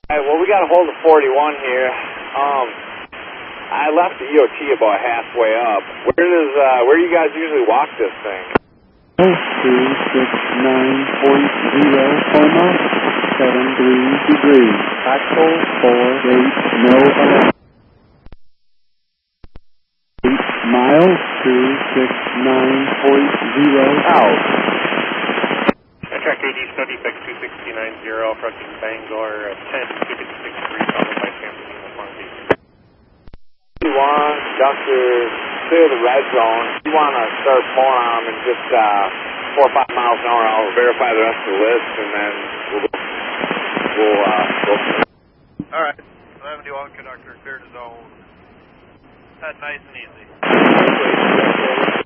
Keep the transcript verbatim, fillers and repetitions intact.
All right, well, we got a hold of forty-one here. Um, I left the E O T about halfway up. Where does, uh, where do you guys usually walk this thing? two six nine point zero, Coma, seven three degrees. Axel four eight, no alarm. eight miles, two six nine point zero, out. Track A D study, Bex two six nine zero, approaching Bangor, uh, ten, Cubic six three, followed by San Bernardino Farm Beach. forty-one, Doctor, clear the red zone. You want to start pulling on them and just uh, four or five miles an hour. I'll verify the rest of the list, and then we'll go. We'll, uh, go. All right, seventy-one, conductor, clear the zone. That's nice and easy.